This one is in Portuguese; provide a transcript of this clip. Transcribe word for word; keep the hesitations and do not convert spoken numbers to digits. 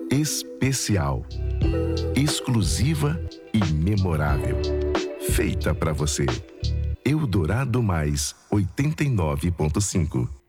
Especial, exclusiva e memorável. Feita para você. Eldorado Mais oitenta e nove ponto cinco.